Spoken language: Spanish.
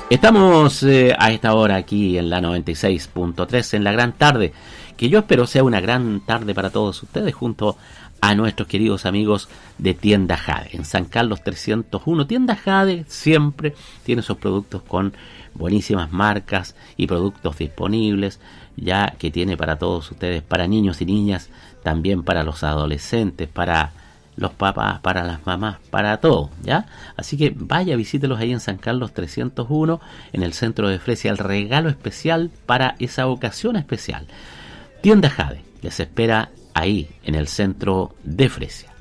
Estamos a esta hora aquí en la 96.3 en la gran tarde, que yo espero sea una gran tarde para todos ustedes, junto a nuestros queridos amigos de Tienda Jade, en San Carlos 301. Tienda Jade siempre tiene sus productos con buenísimas marcas y productos disponibles, ya que tiene para todos ustedes, para niños y niñas, también para los adolescentes, para los papás, para las mamás, para todo, ¿ya? Así que vaya, visítelos ahí en San Carlos 301, en el centro de Fresia, el regalo especial para esa ocasión especial. Tienda Jade les espera ahí, en el centro de Fresia.